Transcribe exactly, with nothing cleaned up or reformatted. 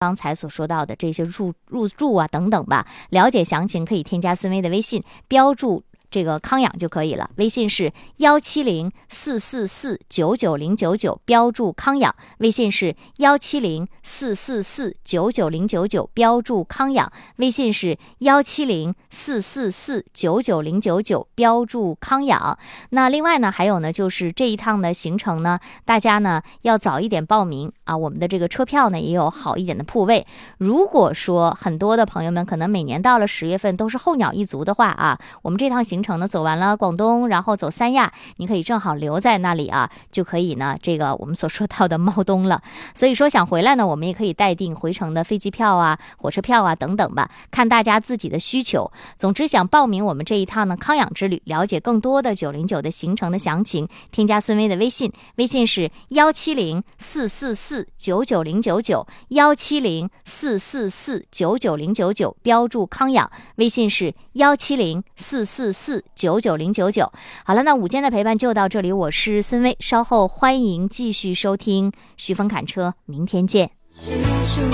刚才所说到的这些入入住啊等等吧，了解详情可以添加孙薇的微信，标注这个康养就可以了，微信是幺七零四四四九九零九九，标注康养，微信是幺七零四四四九九零九九，标注康养，微信是幺七零四四四九九零九九，标注康养。那另外呢，还有呢，就是这一趟的行程呢，大家呢要早一点报名啊，我们的这个车票呢也有好一点的铺位。如果说很多的朋友们可能每年到了十月份都是候鸟一族的话啊，我们这趟行程呢走完了广东，然后走三亚，你可以正好留在那里啊，就可以呢这个我们所说到的猫冬了。所以说想回来呢，我们也可以待定回程的飞机票啊、火车票啊等等吧，看大家自己的需求。总之想报名我们这一趟呢康养之旅，了解更多的九零九的行程的详情，添加孙薇的微信，微信是幺七零四四四九九零九九，幺七零四四四九九零九九，标注康养，微信是幺七零四四四九九零九九。好了，那午间的陪伴就到这里，我是孙薇，稍后欢迎继续收听徐峰侃车，明天见。